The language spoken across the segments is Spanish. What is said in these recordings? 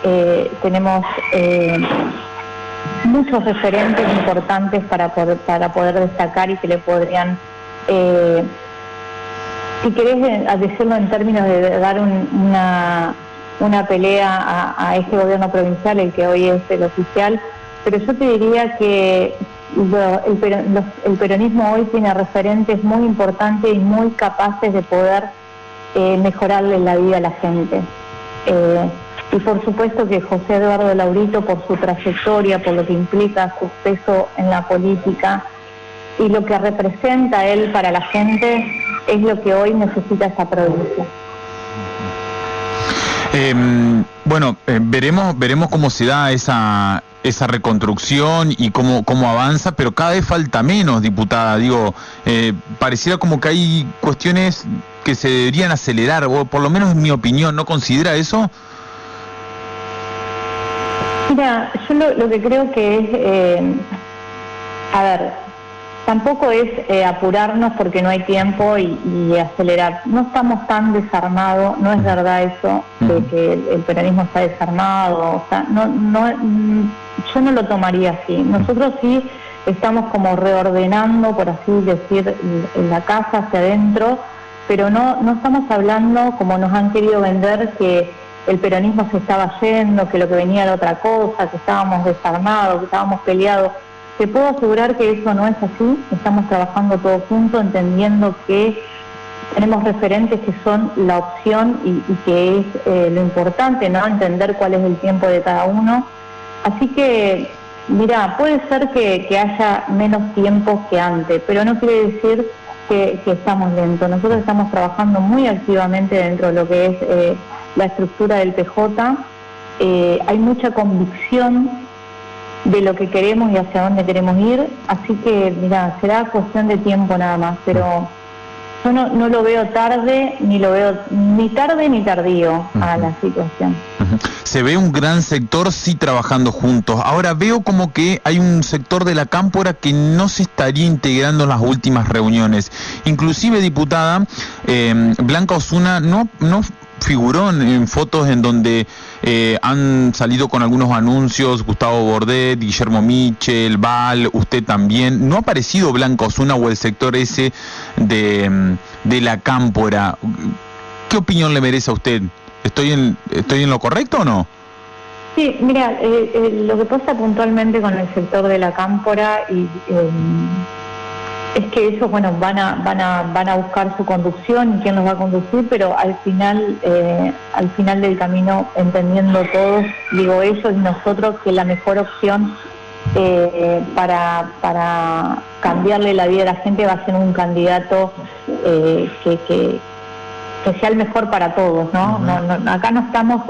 tenemos muchos referentes importantes para poder destacar y que le podrían, si querés decirlo en términos de dar una pelea a este gobierno provincial, el que hoy es el oficial, pero yo te diría que el peronismo hoy tiene referentes muy importantes y muy capaces de poder mejorarle la vida a la gente. Y por supuesto que José Eduardo Laurito, por su trayectoria, por lo que implica su peso en la política y lo que representa él para la gente, es lo que hoy necesita esa provincia. Veremos cómo se da esa reconstrucción y cómo avanza, pero cada vez falta menos, diputada. Pareciera como que hay cuestiones que se deberían acelerar, o por lo menos en mi opinión. ¿No considera eso? Mira, yo lo que creo que es, tampoco es apurarnos porque no hay tiempo y acelerar. No estamos tan desarmados, no es verdad eso, de que el peronismo está desarmado, o sea, yo no lo tomaría así. Nosotros sí estamos como reordenando, por así decir, la casa hacia adentro, pero no estamos hablando, como nos han querido vender, que el peronismo se estaba yendo, que lo que venía era otra cosa, que estábamos desarmados, que estábamos peleados. Te puedo asegurar que eso no es así. Estamos trabajando todos juntos, entendiendo que tenemos referentes que son la opción y que es lo importante, ¿no? Entender cuál es el tiempo de cada uno. Así que, mira, puede ser que haya menos tiempo que antes, pero no quiere decir que estamos lentos. Nosotros estamos trabajando muy activamente dentro de lo que es la estructura del PJ. Hay mucha convicción de lo que queremos y hacia dónde queremos ir, así que, mira, será cuestión de tiempo nada más, pero yo no lo veo tarde, ni lo veo ni tarde ni tardío a la situación. Se ve un gran sector sí trabajando juntos. Ahora veo como que hay un sector de la cámpora que no se estaría integrando en las últimas reuniones. Inclusive, diputada, Blanca Osuna no figuró en fotos en donde han salido con algunos anuncios, Gustavo Bordet, Guillermo Michel, Val, usted también. ¿No ha aparecido Blanca Osuna o el sector ese de la cámpora? ¿Qué opinión le merece a usted? ¿Estoy en lo correcto o no? Sí, mira, lo que pasa puntualmente con el sector de la cámpora es que ellos, bueno, van a buscar su conducción y quién los va a conducir, pero al final del camino, entendiendo todos, digo ellos y nosotros, que la mejor opción para cambiarle la vida a la gente va a ser un candidato que sea el mejor para todos, ¿no? Acá no estamos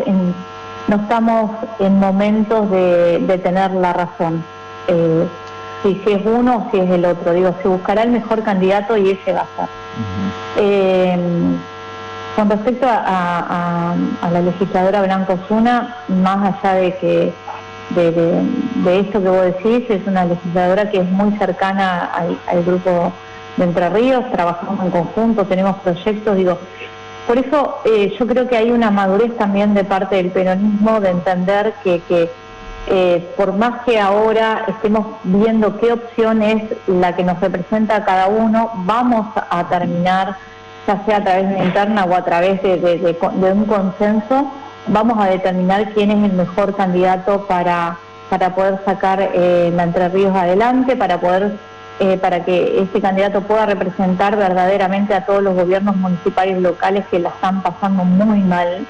en momentos de tener la razón. Si es uno o si es el otro, se buscará el mejor candidato y ese va a ser. Con respecto a la legisladora Blanca Osuna, más allá de esto que vos decís, es una legisladora que es muy cercana al grupo de Entre Ríos, trabajamos en conjunto, tenemos proyectos, por eso yo creo que hay una madurez también de parte del peronismo de entender que por más que ahora estemos viendo qué opción es la que nos representa a cada uno, vamos a terminar, ya sea a través de una interna o a través de un consenso, vamos a determinar quién es el mejor candidato para poder sacar la Entre Ríos adelante, para que este candidato pueda representar verdaderamente a todos los gobiernos municipales locales que la están pasando muy mal,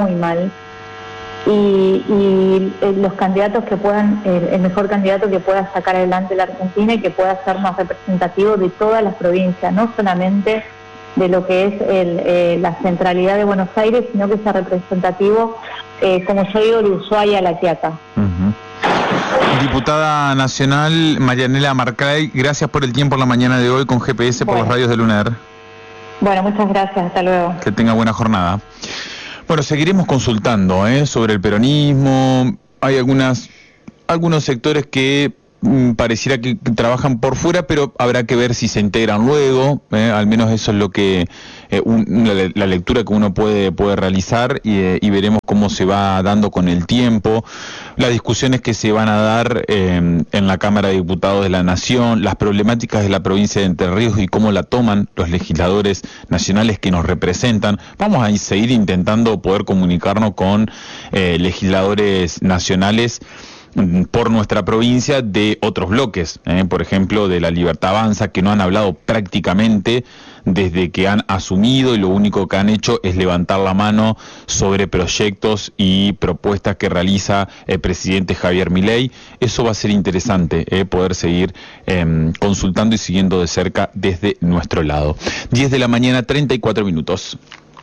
y los candidatos que puedan, el mejor candidato que pueda sacar adelante la Argentina y que pueda ser más representativo de todas las provincias, no solamente de lo que es la centralidad de Buenos Aires, sino que sea representativo, como yo digo, de Ushuaia a La Quiaca. Diputada nacional Marianela Marclay, gracias por el tiempo en la mañana de hoy con GPS por las radios de Lunar. Bueno, muchas gracias, hasta luego. Que tenga buena jornada. Bueno, seguiremos consultando sobre el peronismo. Hay algunos sectores que pareciera que trabajan por fuera, pero habrá que ver si se integran luego, al menos eso es lo que la lectura que uno puede realizar, y veremos cómo se va dando con el tiempo, las discusiones que se van a dar en la Cámara de Diputados de la Nación, las problemáticas de la provincia de Entre Ríos y cómo la toman los legisladores nacionales que nos representan. Vamos a seguir intentando poder comunicarnos con legisladores nacionales por nuestra provincia de otros bloques, por ejemplo de La Libertad Avanza, que no han hablado prácticamente desde que han asumido, y lo único que han hecho es levantar la mano sobre proyectos y propuestas que realiza el presidente Javier Milei. Eso va a ser interesante, poder seguir consultando y siguiendo de cerca desde nuestro lado. 10 de la mañana, 34 minutos.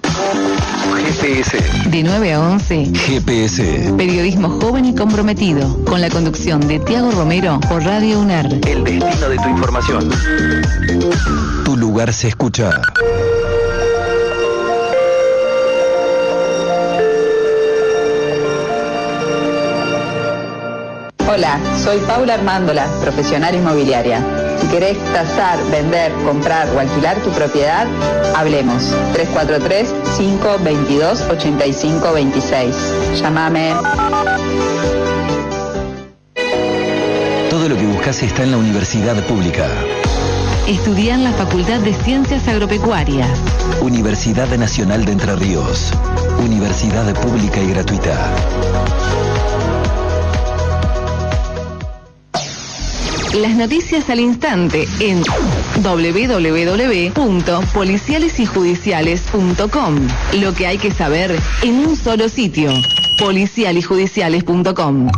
GPS. De 9 a 11. GPS. Periodismo joven y comprometido. Con la conducción de Tiago Romero por Radio UNER. El destino de tu información. Tu lugar se escucha. Hola, soy Paula Armándola, profesional inmobiliaria. Si querés tasar, vender, comprar o alquilar tu propiedad, hablemos. 343-522-8526. Llámame. Todo lo que buscas está en la universidad pública. Estudia en la Facultad de Ciencias Agropecuarias. Universidad Nacional de Entre Ríos. Universidad pública y gratuita. Las noticias al instante en www.policialesyjudiciales.com. Lo que hay que saber en un solo sitio. policialyjudiciales.com.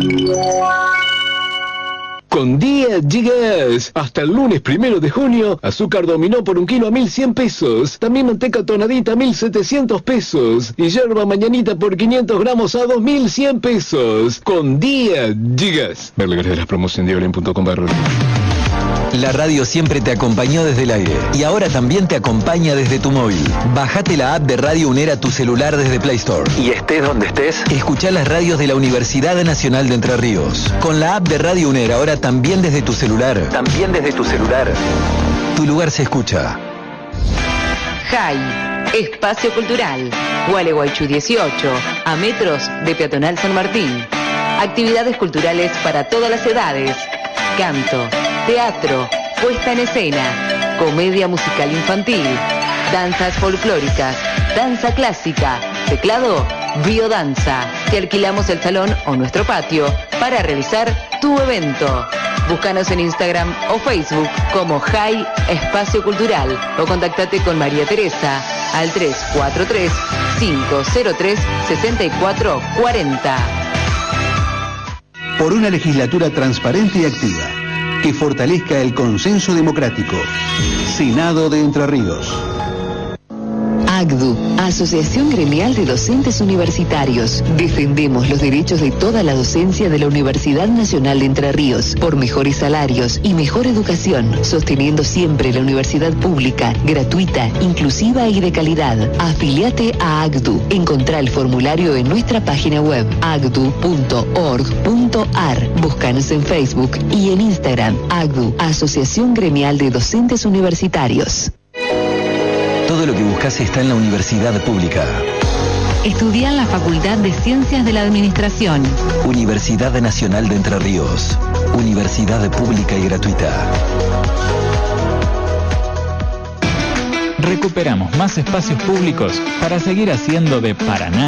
Con 10 gigas. Hasta el lunes 1 de junio, azúcar dominó por 1 kilo a 1.100 pesos. También manteca tonadita a 1.700 pesos. Y yerba mañanita por 500 gramos a 2.100 pesos. Con 10 gigas. Ver la de las promos en diolin.com. La radio siempre te acompañó desde el aire y ahora también te acompaña desde tu móvil. Bájate la app de Radio UNER a tu celular desde Play Store. Y estés donde estés, escuchá las radios de la Universidad Nacional de Entre Ríos. Con la app de Radio UNER ahora también desde tu celular. También desde tu celular. Tu lugar se escucha. JAI, Espacio Cultural. Gualeguaychú 18, a metros de Peatonal San Martín. Actividades culturales para todas las edades. Canto, teatro, puesta en escena, comedia musical infantil, danzas folclóricas, danza clásica, teclado, biodanza. Te alquilamos el salón o nuestro patio para realizar tu evento. Búscanos en Instagram o Facebook como JAI Espacio Cultural o contactate con María Teresa al 343-503-6440. Por una legislatura transparente y activa, que fortalezca el consenso democrático. Senado de Entre Ríos. AGDU, Asociación Gremial de Docentes Universitarios. Defendemos los derechos de toda la docencia de la Universidad Nacional de Entre Ríos por mejores salarios y mejor educación, sosteniendo siempre la universidad pública, gratuita, inclusiva y de calidad. Afiliate a AGDU. Encontrá el formulario en nuestra página web agdu.org.ar. Búscanos en Facebook y en Instagram. AGDU, Asociación Gremial de Docentes Universitarios. Todo lo que buscas está en la universidad pública. Estudia en la Facultad de Ciencias de la Administración. Universidad Nacional de Entre Ríos. Universidad pública y gratuita. Recuperamos más espacios públicos para seguir haciendo de Paraná